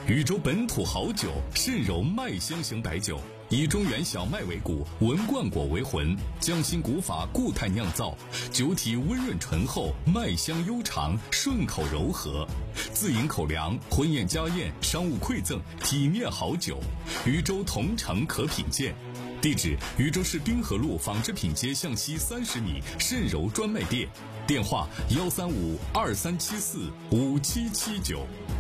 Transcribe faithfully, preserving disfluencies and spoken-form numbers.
禹州本土好酒，肾柔麦香型白酒，以中原小麦为骨，文冠果为魂，匠心古法固态酿造，酒体温润醇厚，麦香悠长，顺口柔和。自饮口粮，婚宴家宴，商务馈赠，体面好酒。禹州同城可品鉴。地址：禹州市滨河路纺织品街向西三十米肾柔专卖店。电话：幺三五二三七四五七七九。